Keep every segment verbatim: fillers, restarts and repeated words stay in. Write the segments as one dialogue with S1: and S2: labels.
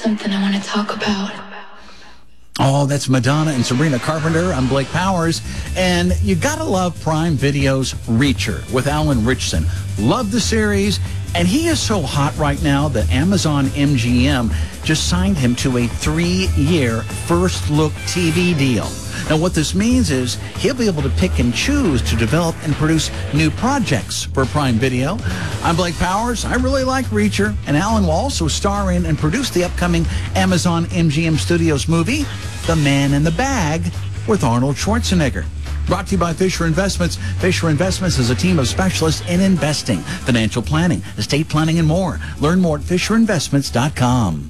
S1: something I want to talk about.
S2: Oh, that's Madonna and Sabrina Carpenter. I'm Blake Powers. And you gotta love Prime Video's Reacher with Alan Richson. Love the series. And he is so hot right now that Amazon M G M just signed him to a three-year first-look T V deal. Now, what this means is he'll be able to pick and choose to develop and produce new projects for Prime Video. I'm Blake Powers. I really like Reacher, and Alan will also star in and produce the upcoming Amazon M G M Studios movie, The Man in the Bag, with Arnold Schwarzenegger. Brought to you by Fisher Investments. Fisher Investments is a team of specialists in investing, financial planning, estate planning, and more. Learn more at fisher investments dot com.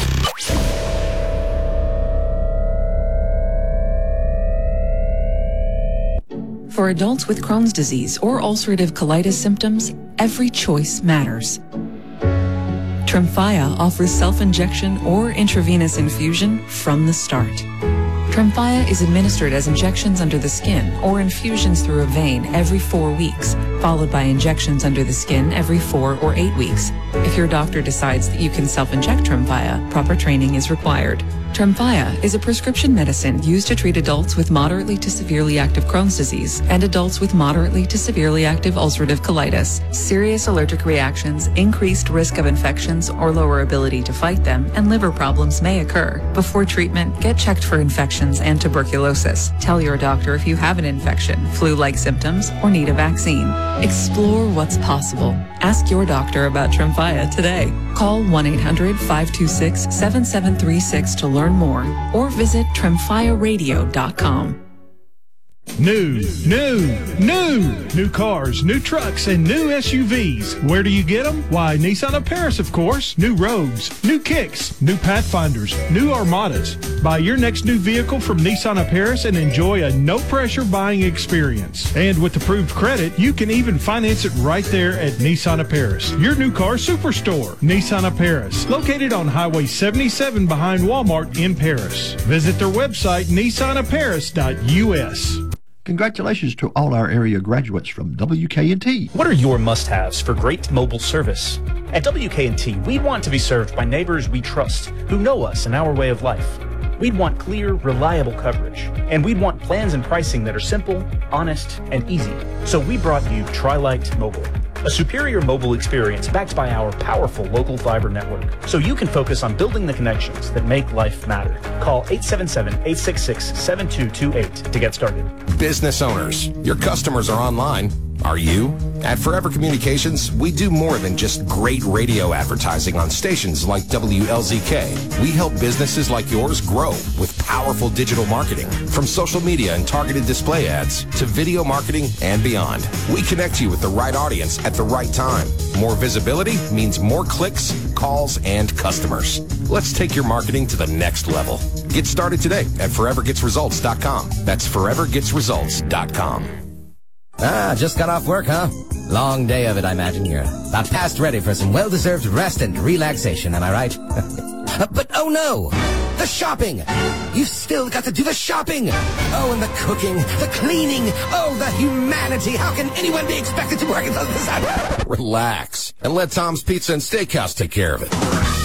S3: For adults with Crohn's disease or ulcerative colitis symptoms, every choice matters. Tremfya offers self-injection or intravenous infusion from the start. Tremfya is administered as injections under the skin or infusions through a vein every four weeks, followed by injections under the skin every four or eight weeks. If your doctor decides that you can self-inject Tremfya, proper training is required. Tremfya is a prescription medicine used to treat adults with moderately to severely active Crohn's disease and adults with moderately to severely active ulcerative colitis. Serious allergic reactions, increased risk of infections or lower ability to fight them, and liver problems may occur. Before treatment, get checked for infections and tuberculosis. Tell your doctor if you have an infection, flu-like symptoms, or need a vaccine. Explore what's possible. Ask your doctor about Tremfya today. Call one eight hundred five two six seven seven three six to learn more, or visit tremfya radio dot com.
S4: New, new, new, new cars, new trucks, and new S U Vs. Where do you get them? Why, Nissan of Paris, of course. New Rogues, new Kicks, new Pathfinders, new Armadas. Buy your next new vehicle from Nissan of Paris and enjoy a no-pressure buying experience. And with approved credit, you can even finance it right there at Nissan of Paris, your new car superstore. Nissan of Paris, located on Highway seventy-seven behind Walmart in Paris. Visit their website, nissan of paris dot U S.
S5: Congratulations to all our area graduates from W K N T.
S6: What are your must-haves for great mobile service? At W K N T, we want to be served by neighbors we trust, who know us and our way of life. We'd want clear, reliable coverage, and we'd want plans and pricing that are simple, honest, and easy. So we brought you Tri-Lite Mobile, a superior mobile experience backed by our powerful local fiber network, so you can focus on building the connections that make life matter. Call eight seven seven, eight six six, seven two two eight to get started.
S7: Business owners, your customers are online. Are you? At Forever Communications, we do more than just great radio advertising on stations like W L Z K. We help businesses like yours grow with powerful digital marketing, from social media and targeted display ads to video marketing and beyond. We connect you with the right audience at the right time. More visibility means more clicks, calls, and customers. Let's take your marketing to the next level. Get started today at forever gets results dot com. That's forever gets results dot com.
S8: Ah, just got off work, huh? Long day of it, I imagine. You're about past ready for some well-deserved rest and relaxation, am I right? But oh no! The shopping! You've still got to do the shopping! Oh, and the cooking, the cleaning, oh, the humanity! How can anyone be expected to work until this time?
S7: Relax and let Tom's Pizza and Steakhouse take care of it.